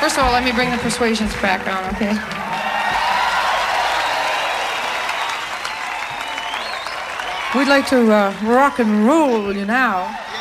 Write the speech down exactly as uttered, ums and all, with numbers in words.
First of all, let me bring the Persuasions back on, okay? We'd like to uh, rock and roll you now.